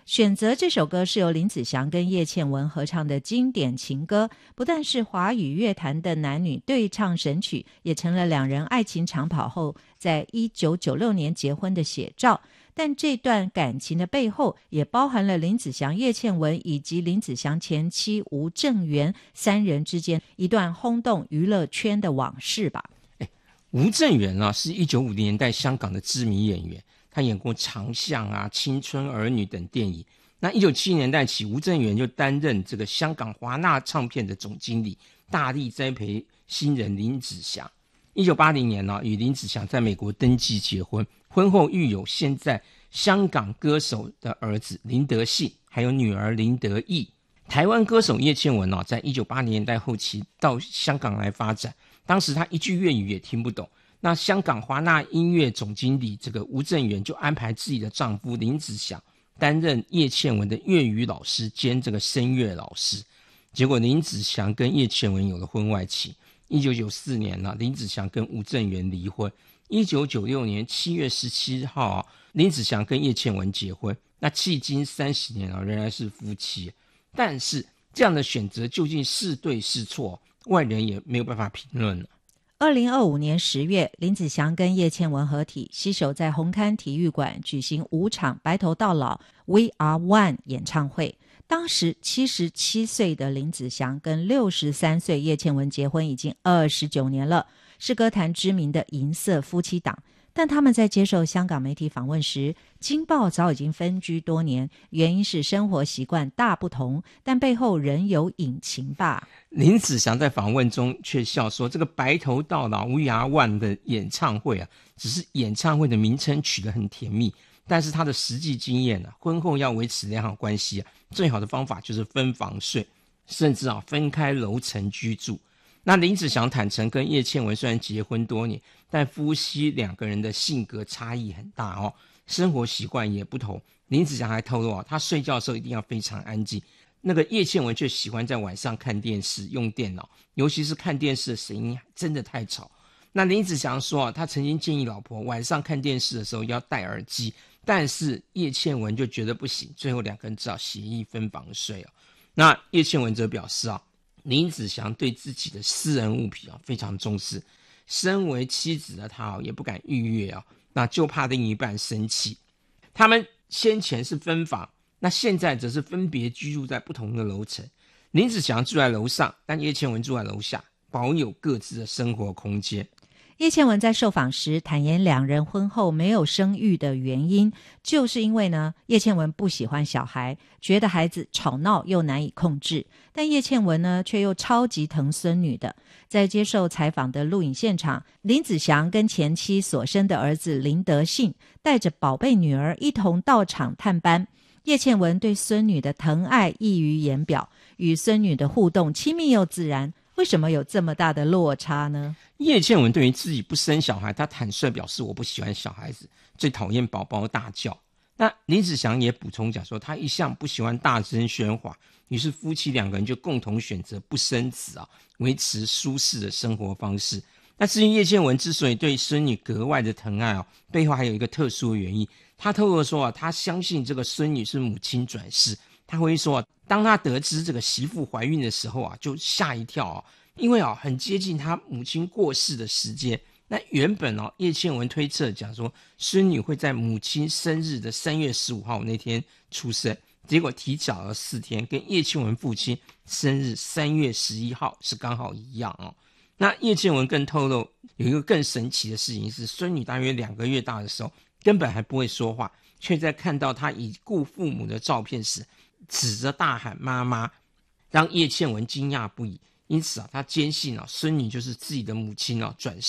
选择这首歌是由林子祥跟叶倩文合唱的经典情歌，不但是华语乐坛的男女对唱神曲，也成了两人爱情长跑后在1996年结婚的写照。但这段感情的背后也包含了林子祥、叶倩文以及林子祥前妻吴正元三人之间一段轰动娱乐圈的往事吧。 吴正元啊，是1950年代香港的知名演员，他演过《长巷》啊、《青春儿女》等电影。那1970年代起，吴正元就担任这个香港华纳唱片的总经理，大力栽培新人林子祥。1980年呢，与林子祥在美国登记结婚，婚后育有现在香港歌手的儿子林德信，还有女儿林德义。台湾歌手叶倩文呢，在1980年代后期到香港来发展，当时他一句粤语也听不懂。那香港华纳音乐总经理这个吴正元就安排自己的丈夫林子祥担任叶倩文的粤语老师兼这个声乐老师。结果林子祥跟叶倩文有了婚外情。1994年呢，林子祥跟吴正元离婚。1996年7月17号林子祥跟叶倩文结婚。那迄今30年仍然是夫妻。但是这样的选择究竟是对是错，外人也没有办法评论了。 2025年10月，林子祥跟叶倩文合体，携手在红磡体育馆举行5场白头到老 We Are One 演唱会。当时77岁的林子祥跟63岁叶倩文结婚已经29年了，是歌坛知名的银色夫妻档。但他们在接受香港媒体访问时，惊爆早已经分居多年，原因是生活习惯大不同，但背后仍有隐情吧。 林子祥在访问中却笑说，这个白头到老 We Are One 的演唱会只是演唱会的名称取得很甜蜜，但是他的实际经验婚后要维持良好关系最好的方法就是分房睡，甚至分开楼层居住。那林子祥坦诚，跟叶倩文虽然结婚多年，但夫妻两个人的性格差异很大生活习惯也不同。林子祥还透露他睡觉的时候一定要非常安静，那个叶倩文却喜欢在晚上看电视用电脑，尤其是看电视的声音真的太吵。那林子祥说他曾经建议老婆晚上看电视的时候要戴耳机，但是叶倩文就觉得不行，最后两个人只好协议分房睡那叶倩文则表示林子祥对自己的私人物品非常重视，身为妻子的他也不敢逾越那就怕另一半生气。他们先前是分房，那现在则是分别居住在不同的楼层。林子祥住在楼上，但叶倩文住在楼下，保有各自的生活空间。 叶倩文在受访时坦言，两人婚后没有生育的原因，就是因为叶倩文不喜欢小孩，觉得孩子吵闹又难以控制，但叶倩文却又超级疼孙女的。在接受采访的录影现场，林子祥跟前妻所生的儿子林德信带着宝贝女儿一同到场探班。叶倩文对孙女的疼爱溢于言表，与孙女的互动亲密又自然。为什么有这么大的落差呢？ 叶倩文对于自己不生小孩，她坦率表示，我不喜欢小孩子，最讨厌宝宝大叫。那林子祥也补充讲说，他一向不喜欢大声喧哗，于是夫妻两个人就共同选择不生子维持舒适的生活方式。那至于叶倩文之所以对孙女格外的疼爱背后还有一个特殊的原因。他透露说他相信这个孙女是母亲转世。他会说当他得知这个媳妇怀孕的时候就吓一跳因为很接近他母亲过世的时间。那原本叶倩文推测讲说孙女会在母亲生日的3月15号那天出生，结果提早了4天，跟叶倩文父亲生日3月11号是刚好一样那叶倩文更透露有一个更神奇的事情是，孙女大约2个月大的时候根本还不会说话，却在看到她已故父母的照片时指着大喊妈妈，让叶倩文惊讶不已。因此他坚信孙女就是自己的母亲转世。